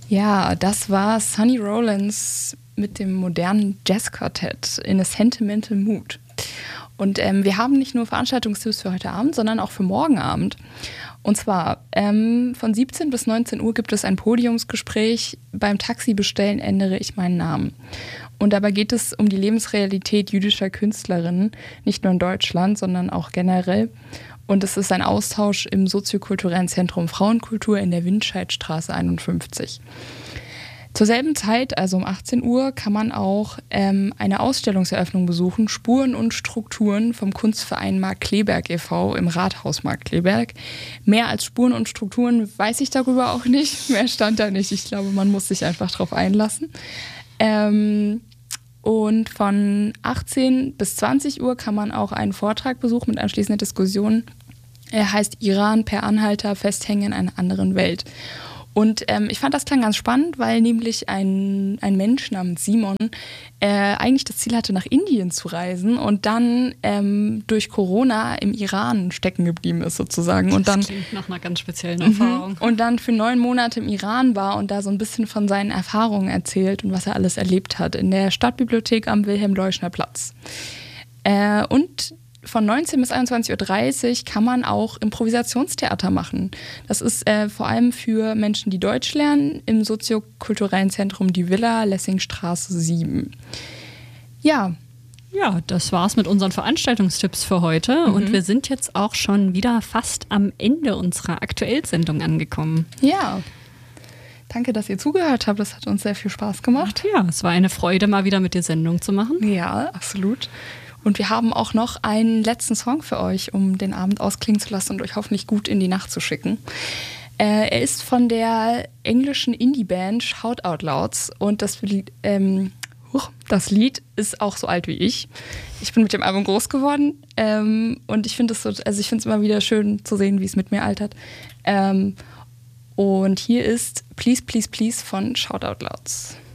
Ja, das war Sonny Rollins mit dem modernen Jazzquartett in a Sentimental Mood. Und wir haben nicht nur Veranstaltungstipps für heute Abend, sondern auch für morgen Abend. Und zwar von 17 bis 19 Uhr gibt es ein Podiumsgespräch. Beim Taxibestellen ändere ich meinen Namen. Und dabei geht es um die Lebensrealität jüdischer Künstlerinnen, nicht nur in Deutschland, sondern auch generell. Und es ist ein Austausch im soziokulturellen Zentrum Frauenkultur in der Windscheidstraße 51. Zur selben Zeit, also um 18 Uhr, kann man auch eine Ausstellungseröffnung besuchen, Spuren und Strukturen vom Kunstverein Mark Kleberg e.V. im Rathaus Mark Kleberg. Mehr als Spuren und Strukturen weiß ich darüber auch nicht. Mehr stand da nicht. Ich glaube, man muss sich einfach drauf einlassen. Und von 18 bis 20 Uhr kann man auch einen Vortrag besuchen mit anschließender Diskussion. Er heißt Iran per Anhalter festhängen in einer anderen Welt. Und ich fand das klang ganz spannend, weil nämlich ein Mensch namens Simon eigentlich das Ziel hatte, nach Indien zu reisen und dann durch Corona im Iran stecken geblieben ist sozusagen. Und dann, das klingt nach einer ganz speziellen Erfahrung. Und dann für 9 Monate im Iran war und da so ein bisschen von seinen Erfahrungen erzählt und was er alles erlebt hat in der Stadtbibliothek am Wilhelm-Leuschner-Platz. Und von 19 bis 21.30 Uhr kann man auch Improvisationstheater machen. Das ist vor allem für Menschen, die Deutsch lernen, im soziokulturellen Zentrum Die Villa, Lessingstraße 7. Ja. Ja, das war's mit unseren Veranstaltungstipps für heute. Und wir sind jetzt auch schon wieder fast am Ende unserer Aktuellsendung angekommen. Ja. Danke, dass ihr zugehört habt. Das hat uns sehr viel Spaß gemacht. Ja, es war eine Freude, mal wieder mit dir Sendung zu machen. Ja, absolut. Und wir haben auch noch einen letzten Song für euch, um den Abend ausklingen zu lassen und euch hoffentlich gut in die Nacht zu schicken. Er ist von der englischen Indie-Band Shout Out Louds und das Lied ist auch so alt wie ich. Ich bin mit dem Album groß geworden und ich finde es immer wieder schön zu sehen, wie es mit mir altert. Und hier ist Please, Please, Please von Shout Out Louds.